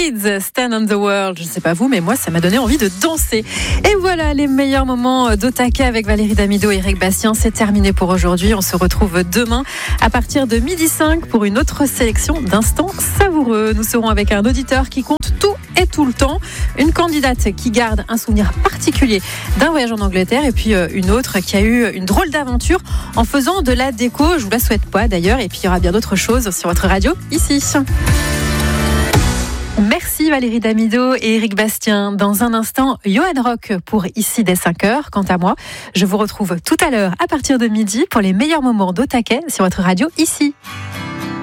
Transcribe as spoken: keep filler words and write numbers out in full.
Kids, Stand on the World. Je ne sais pas vous, mais moi, ça m'a donné envie de danser. Et voilà, les meilleurs moments d'Otake avec Valérie Damido et Eric Bastien. C'est terminé pour aujourd'hui. On se retrouve demain à partir de midi cinq pour une autre sélection d'instants savoureux. Nous serons avec un auditeur qui compte tout et tout le temps, une candidate qui garde un souvenir particulier d'un voyage en Angleterre et puis une autre qui a eu une drôle d'aventure en faisant de la déco. Je vous la souhaite pas d'ailleurs, et puis il y aura bien d'autres choses sur votre radio ici. Merci Valérie Damido et Eric Bastien. Dans un instant, Johan Rock pour Ici dès cinq heures. Quant à moi, je vous retrouve tout à l'heure à partir de midi pour les meilleurs moments d'Otake sur votre radio ici.